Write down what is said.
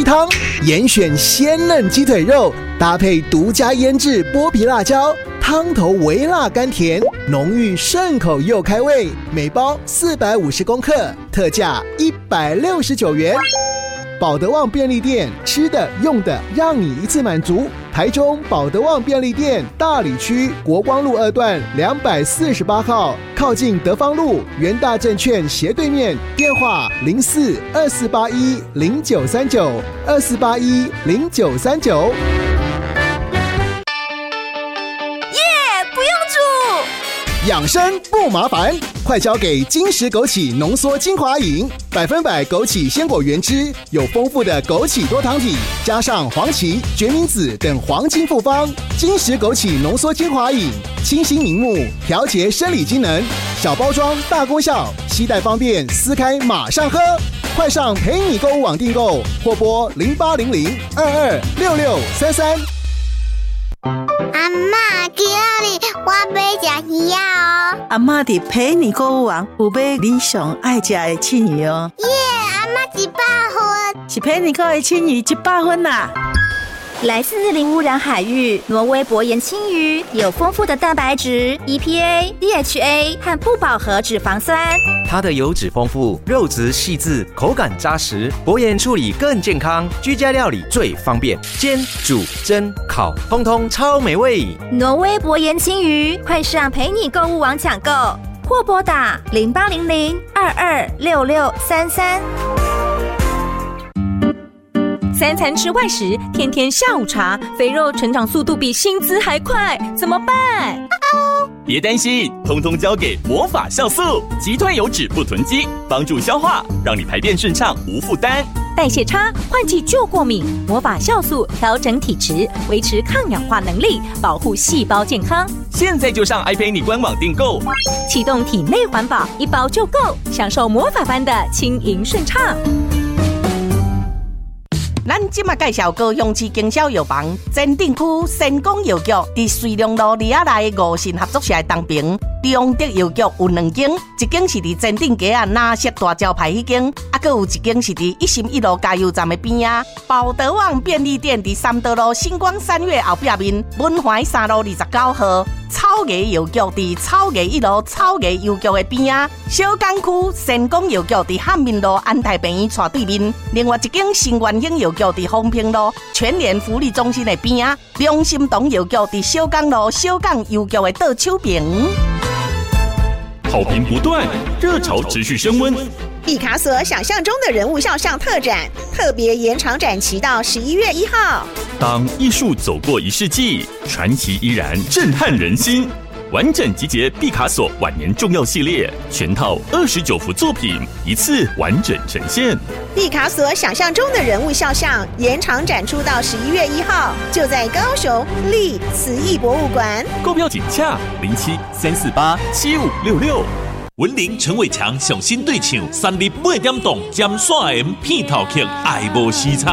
汤，严选鲜嫩鸡腿肉，搭配独家腌制剥皮辣椒，汤头微辣甘甜，浓郁顺口又开胃。每包450公克，特价169元。保德旺便利店，吃的用的让你一次满足。台中保德旺便利店大里区国光路2段248号，靠近德芳路元大证券斜对面，电话04-2481-0939，2481-0939。养生不麻烦，快交给金石枸杞浓缩精华饮，100%枸杞鲜果原汁，有丰富的枸杞多糖体，加上黄芪、决明子等黄金复方。金石枸杞浓缩精华饮，清新明目，调节生理机能，小包装大功效，携带方便，撕开马上喝。快上陪你购物网订购，或拨0800-226633。 阿嬷，今日我要吃鱼哦。 阿嬷伫陪你购物网有买你上爱吃的青鱼哦。 耶，阿嬷100分， 是陪你购的青鱼100分啦。 来自零污染海域，挪威薄盐青鱼有丰富的蛋白质、EPA、DHA 和不饱和脂肪酸。 它的油脂丰富，肉质细致，口感扎实，薄盐处理更健康，居家料理最方便，煎、煮、蒸、烤，通通超美味。 挪威薄盐青鱼，快上陪你购物网抢购，或拨打0800-226633。3餐吃外食，天天下午茶，肥肉成长速度比薪资还快，怎么办？ 别担心，通通交给魔法酵素，击退油脂不囤积，帮助消化，让你排便顺畅无负担。 代谢差，换季就过敏，魔法酵素调整体质，维持抗氧化能力，保护细胞健康。 现在就上爱陪你官网订购， 启动体内环保，1包就够，享受魔法般的轻盈顺畅。 咱今麦介绍高雄市经销药房前镇区成功药局，伫瑞隆路里仔内5信合作社东边。中德药局有2间，一间是伫前镇街蓝色大招牌迄间，还有一间是伫一心一路加油站的边啊。保德旺便利店伫三德路星光3月后壁面，文怀3路29号。草衙药局伫草衙1路草衙药局的边啊。小港区成功药局伫汉民路安泰病院斜对面。另外一间新元兴药局伫丰平路全联福利中心的边啊。良心堂药局伫小港路小港药局的倒手边。 好评不断，热潮持续升温。 毕卡索想象中的人物肖像特展，特别延长展期到11月1号。 当艺术走过1世纪，传奇依然震撼人心。完整集结毕卡索晚年重要系列，全套29幅作品，一次完整呈现。 毕卡索想象中的人物肖像延长展出到11月1号，就在高雄立慈艺博物馆。 购票请洽07-348-7566。 文林陈伟强上新对唱，3日8点档尖线 M 片头曲，爱无时差。